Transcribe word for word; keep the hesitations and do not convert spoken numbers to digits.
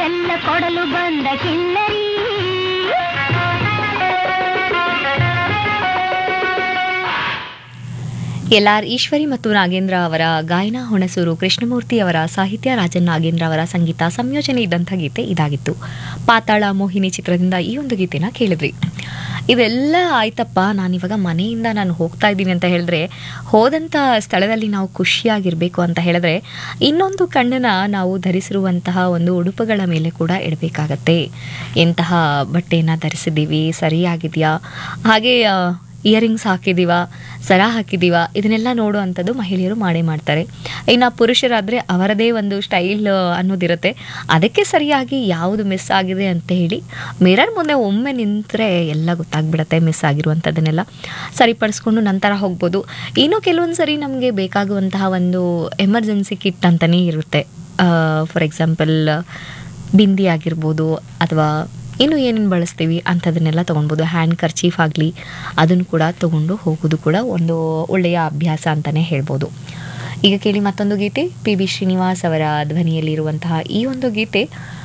ಎಲ್ಲ ಕೊಡಲು ಬಂದ ಕಿನ್ನರಿ. ಎಲ್ ಆರ್ ಈಶ್ವರಿ ಮತ್ತು ನಾಗೇಂದ್ರ ಅವರ ಗಾಯನ, ಹುಣಸೂರು ಕೃಷ್ಣಮೂರ್ತಿ ಅವರ ಸಾಹಿತ್ಯ, ರಾಜನ್ ನಾಗೇಂದ್ರ ಅವರ ಸಂಗೀತ ಸಂಯೋಜನೆ ಇದ್ದಂಥ ಗೀತೆ ಇದಾಗಿತ್ತು. ಪಾತಾಳ ಮೋಹಿನಿ ಚಿತ್ರದಿಂದ ಈ ಒಂದು ಗೀತೆನ ಕೇಳಿದ್ರಿ. ಇದೆಲ್ಲ ಆಯ್ತಪ್ಪ, ನಾನಿವಾಗ ಮನೆಯಿಂದ ನಾನು ಹೋಗ್ತಾ ಇದ್ದೀನಿ ಅಂತ ಹೇಳಿದ್ರೆ, ಹೋದಂಥ ಸ್ಥಳದಲ್ಲಿ ನಾವು ಖುಷಿಯಾಗಿರಬೇಕು ಅಂತ ಹೇಳಿದ್ರೆ, ಇನ್ನೊಂದು ಕಣ್ಣನ್ನ ನಾವು ಧರಿಸಿರುವಂತಹ ಒಂದು ಉಡುಪುಗಳ ಮೇಲೆ ಕೂಡ ಇಡಬೇಕಾಗತ್ತೆ. ಎಂತಹ ಬಟ್ಟೆಯನ್ನು ಧರಿಸಿದ್ದೀವಿ, ಸರಿಯಾಗಿದೆಯಾ, ಹಾಗೆ ಇಯರಿಂಗ್ಸ್ ಹಾಕಿದ್ದೀವ, ಸರ ಹಾಕಿದ್ದೀವ, ಇದನ್ನೆಲ್ಲ ನೋಡುವಂಥದ್ದು ಮಹಿಳೆಯರು ಮಾಡೇ ಮಾಡ್ತಾರೆ. ಇನ್ನು ಪುರುಷರಾದರೆ ಅವರದೇ ಒಂದು ಸ್ಟೈಲ್ ಅನ್ನೋದಿರುತ್ತೆ. ಅದಕ್ಕೆ ಸರಿಯಾಗಿ ಯಾವುದು ಮಿಸ್ ಆಗಿದೆ ಅಂತ ಹೇಳಿ ಮಿರರ್ ಮುಂದೆ ಒಮ್ಮೆ ನಿಂತರೆ ಎಲ್ಲ ಗೊತ್ತಾಗ್ಬಿಡುತ್ತೆ. ಮಿಸ್ ಆಗಿರುವಂಥದ್ದನ್ನೆಲ್ಲ ಸರಿಪಡಿಸ್ಕೊಂಡು ನಂತರ ಹೋಗ್ಬೋದು. ಇನ್ನು ಕೆಲವೊಂದು ಸರಿ ನಮಗೆ ಬೇಕಾಗುವಂತಹ ಒಂದು ಎಮರ್ಜೆನ್ಸಿ ಕಿಟ್ ಅಂತಲೇ ಇರುತ್ತೆ. ಫಾರ್ ಎಕ್ಸಾಂಪಲ್ ಬಿಂದಿ ಆಗಿರ್ಬೋದು, ಅಥವಾ ಇನ್ನು ಏನೇನು ಬಳಸ್ತೀವಿ ಅಂಥದನ್ನೆಲ್ಲ ತೊಗೊಳ್ಬೋದು. ಹ್ಯಾಂಡ್ ಕರ್ಚೀಫ್ ಆಗಲಿ, ಅದನ್ನು ಕೂಡ ತೊಗೊಂಡು ಹೋಗೋದು ಕೂಡ ಒಂದು ಒಳ್ಳೆಯ ಅಭ್ಯಾಸ ಅಂತಲೇ ಹೇಳ್ಬೋದು. ಈಗ ಕೇಳಿ ಮತ್ತೊಂದು ಗೀತೆ, ಪಿ ಬಿ ಶ್ರೀನಿವಾಸ್ ಅವರ ಧ್ವನಿಯಲ್ಲಿರುವಂತಹ ಈ ಒಂದು ಗೀತೆ